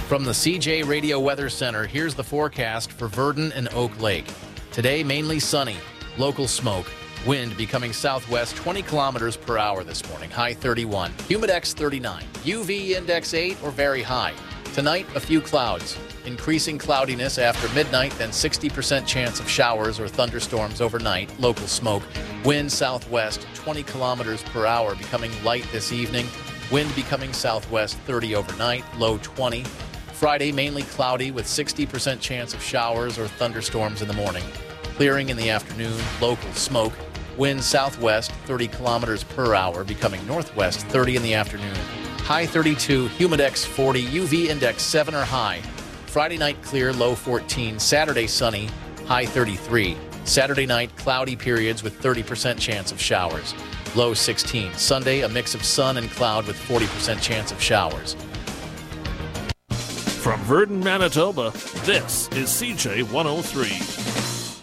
From the CJ Radio Weather Center, here's the forecast for Verdon and Oak Lake. Today, mainly sunny, local smoke. Wind becoming southwest 20 kilometers per hour this morning, high 31. Humidex 39. UV index 8 or very high. Tonight, a few clouds. Increasing cloudiness after midnight, then 60% chance of showers or thunderstorms overnight, local smoke. Wind southwest 20 kilometers per hour, becoming light this evening. Wind becoming southwest 30 overnight, low 20. Friday, mainly cloudy with 60% chance of showers or thunderstorms in the morning. Clearing in the afternoon, local smoke. Wind southwest 30 kilometers per hour, becoming northwest 30 in the afternoon. High 32, Humidex 40, UV index 7 or high. Friday night clear, low 14. Saturday sunny, high 33. Saturday night cloudy periods with 30% chance of showers. Low 16. Sunday, a mix of sun and cloud with 40% chance of showers. From Verdon, Manitoba, this is CJ 103.